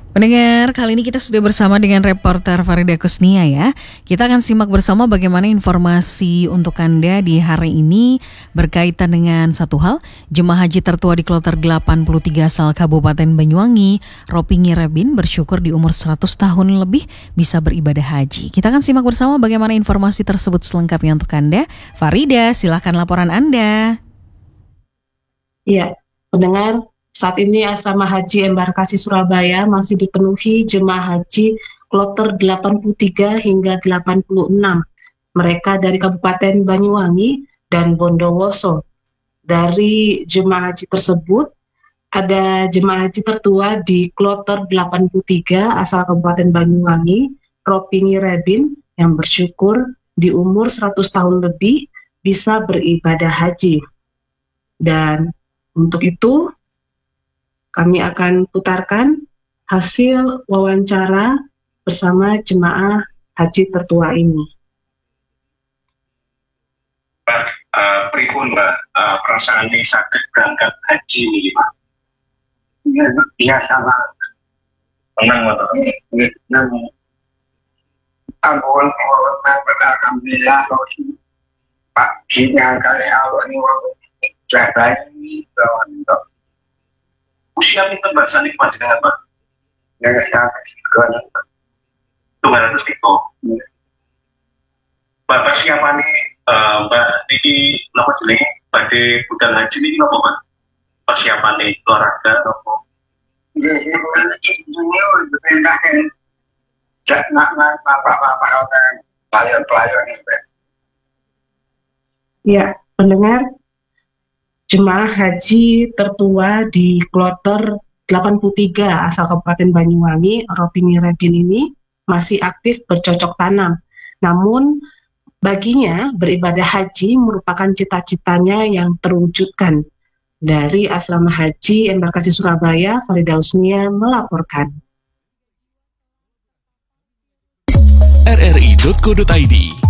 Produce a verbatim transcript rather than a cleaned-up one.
Pendengar, kali ini kita sudah bersama dengan reporter Farida Kusnia ya. Kita akan simak bersama bagaimana informasi untuk Anda di hari ini berkaitan dengan satu hal. Jemaah haji tertua di kloter delapan puluh tiga asal Kabupaten Banyuwangi, Ropingi Rebin, bersyukur di umur seratus tahun lebih bisa beribadah haji. Kita akan simak bersama bagaimana informasi tersebut selengkapnya untuk Anda. Farida, silakan laporan Anda. Iya, pendengar. Saat ini asrama haji embarkasi Surabaya masih dipenuhi jemaah haji kloter delapan puluh tiga hingga delapan puluh enam. Mereka dari Kabupaten Banyuwangi dan Bondowoso. Dari jemaah haji tersebut, ada jemaah haji tertua di kloter delapan puluh tiga asal Kabupaten Banyuwangi, Ropingi Rebin, yang bersyukur di umur seratus tahun lebih bisa beribadah haji. Dan untuk itu, kami akan putarkan hasil wawancara bersama jemaah haji tertua ini. Pak, uh, pripun Mbak, uh, perasaan ini sakit berangkat haji ini Pak? Ya, biasa Pak. Tenang Pak. Tenang. Ampun, alhamdulillah, Pak, kita kali awal ini jaga ini, untuk usia pinten Mbak sanik panjenengan Pak? jaga sampai sekolah. dua ratus itu. Mbak persiapan ini, uh, Mbak ini nama jenenge badhe budal haji ini apa Pak? Persiapan ini olahraga apa? Ya, ini untuk pindahin nak-nak bapak-bapak orang pelayan-pelayan ini. Ya, pendengar, jemaah haji tertua di kloter delapan puluh tiga asal Kabupaten Banyuwangi, Ropingi Rebin ini masih aktif bercocok tanam. Namun baginya beribadah haji merupakan cita-citanya yang terwujudkan. Dari asrama haji embarkasi Surabaya, Farida Kusnia melaporkan. r r i titik co titik i d